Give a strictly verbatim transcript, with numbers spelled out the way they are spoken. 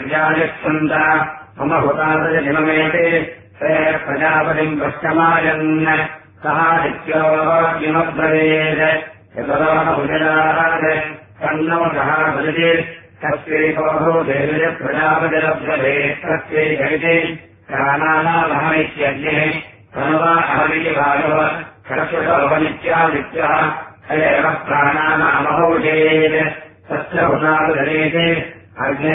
पर्यायच्छन्त मम हुतादजनिममेति ते प्रजापतिम् पश्यमायन् सहादित्यो किमब्रवीत् यतोऽनुजनात् तन्नो सः भजति तस्यैकोः देवी प्रजापतिरब्धवे तस्यैकमिति प्राणानामहमित्यग्निः तनुवा अहमिति भागव षड्शोभनित्यादित्यः स एव प्राणानामहौजेत् तस्य हुतादजनेति अग्ने